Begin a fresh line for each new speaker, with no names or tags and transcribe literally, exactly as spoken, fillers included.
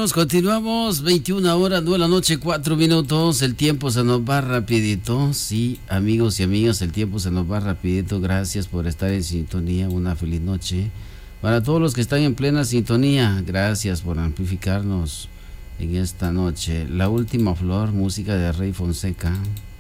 Continuamos, continuamos, veintiuna horas, nueve de la noche, cuatro minutos, el tiempo se nos va rapidito, sí, amigos y amigas, el tiempo se nos va rapidito, gracias por estar en sintonía, una feliz noche. Para todos los que están en plena sintonía, gracias por amplificarnos en esta noche. La última flor, música de Rey Fonseca.